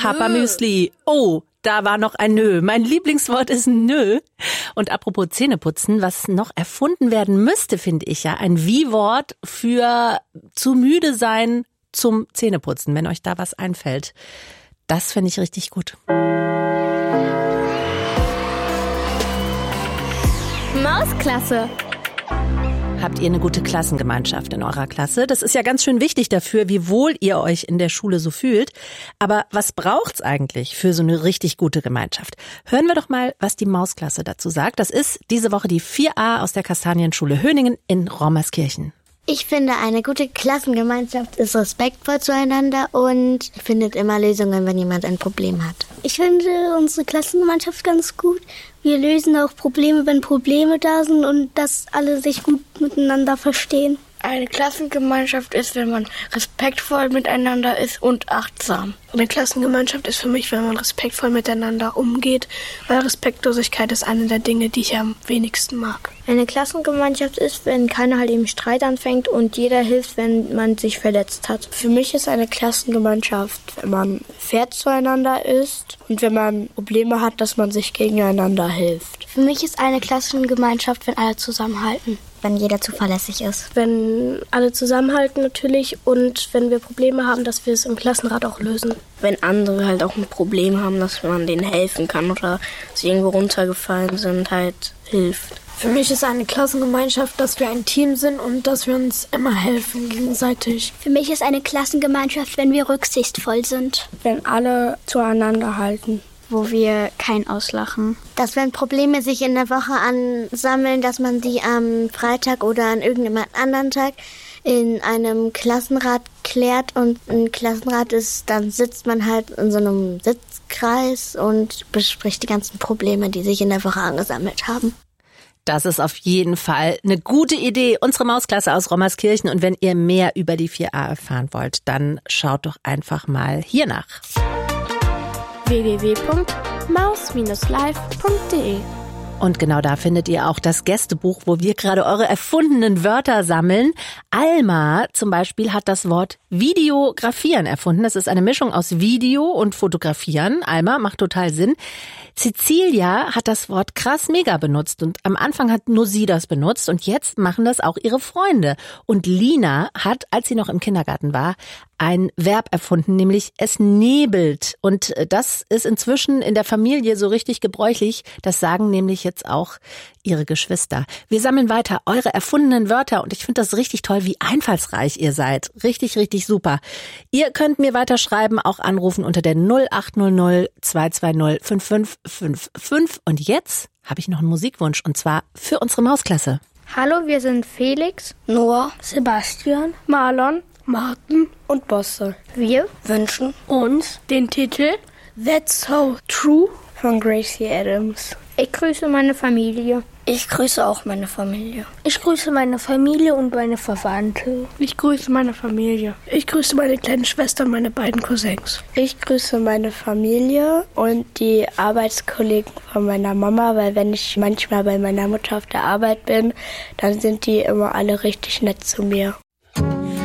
Hafermüsli. Oh, da war noch ein Nö. Mein Lieblingswort ist Nö. Und apropos Zähneputzen, was noch erfunden werden müsste, finde ich ja, ein Wie-Wort für zu müde sein zum Zähneputzen, wenn euch da was einfällt. Das finde ich richtig gut. Mausklasse. Habt ihr eine gute Klassengemeinschaft in eurer Klasse? Das ist ja ganz schön wichtig dafür, wie wohl ihr euch in der Schule so fühlt. Aber was braucht's eigentlich für so eine richtig gute Gemeinschaft? Hören wir doch mal, was die Mausklasse dazu sagt. Das ist diese Woche die 4a aus der Kastanienschule Höningen in Rommerskirchen. Ich finde, eine gute Klassengemeinschaft ist respektvoll zueinander und findet immer Lösungen, wenn jemand ein Problem hat. Ich finde unsere Klassengemeinschaft ganz gut. Wir lösen auch Probleme, wenn Probleme da sind und dass alle sich gut miteinander verstehen. Eine Klassengemeinschaft ist, wenn man respektvoll miteinander ist und achtsam. Eine Klassengemeinschaft ist für mich, wenn man respektvoll miteinander umgeht, weil Respektlosigkeit ist eine der Dinge, die ich am wenigsten mag. Eine Klassengemeinschaft ist, wenn keiner halt eben Streit anfängt und jeder hilft, wenn man sich verletzt hat. Für mich ist eine Klassengemeinschaft, wenn man fair zueinander ist und wenn man Probleme hat, dass man sich gegeneinander hilft. Für mich ist eine Klassengemeinschaft, wenn alle zusammenhalten. Wenn jeder zuverlässig ist. Wenn alle zusammenhalten natürlich und wenn wir Probleme haben, dass wir es im Klassenrat auch lösen. Wenn andere halt auch ein Problem haben, dass man denen helfen kann oder sie irgendwo runtergefallen sind, halt hilft. Für mich ist eine Klassengemeinschaft, dass wir ein Team sind und dass wir uns immer helfen gegenseitig. Für mich ist eine Klassengemeinschaft, wenn wir rücksichtsvoll sind. Wenn alle zueinander halten. Wo wir kein auslachen. Dass wenn Probleme sich in der Woche ansammeln, dass man die am Freitag oder an irgendeinem anderen Tag in einem Klassenrat klärt und ein Klassenrat ist, dann sitzt man halt in so einem Sitzkreis und bespricht die ganzen Probleme, die sich in der Woche angesammelt haben. Das ist auf jeden Fall eine gute Idee. Unsere Mausklasse aus Rommerskirchen. Und wenn ihr mehr über die 4a erfahren wollt, dann schaut doch einfach mal hier nach. www.maus-live.de. Und genau da findet ihr auch das Gästebuch, wo wir gerade eure erfundenen Wörter sammeln. Alma zum Beispiel hat das Wort Videografieren erfunden. Das ist eine Mischung aus Video und Fotografieren. Alma, macht total Sinn. Cecilia hat das Wort krass mega benutzt und am Anfang hat nur sie das benutzt und jetzt machen das auch ihre Freunde. Und Lina hat, als sie noch im Kindergarten war, ein Verb erfunden, nämlich es nebelt. Und das ist inzwischen in der Familie so richtig gebräuchlich. Das sagen nämlich jetzt auch ihre Geschwister. Wir sammeln weiter eure erfundenen Wörter und ich finde das richtig toll, wie einfallsreich ihr seid. Richtig, richtig super. Ihr könnt mir weiterschreiben, auch anrufen unter der 0800 220 5555. Und jetzt habe ich noch einen Musikwunsch und zwar für unsere Mausklasse. Hallo, wir sind Felix, Noah, Sebastian, Marlon, Martin und Bosse. wir Wünschen uns den Titel That's So True. von Gracie Adams. Ich grüße meine Familie. Ich grüße auch meine Familie. Ich grüße meine Familie und meine Verwandte. Ich grüße meine Familie. Ich grüße meine kleine Schwester und meine beiden Cousins. Ich grüße meine Familie und die Arbeitskollegen von meiner Mama, weil wenn ich manchmal bei meiner Mutter auf der Arbeit bin, dann sind die immer alle richtig nett zu mir.